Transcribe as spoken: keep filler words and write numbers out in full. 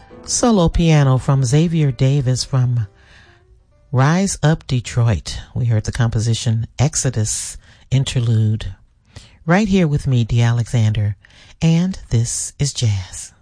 Solo piano from Xavier Davis from Rise Up Detroit. We heard the composition Exodus Interlude. Right here with me, D. Alexander, and this is Jazz.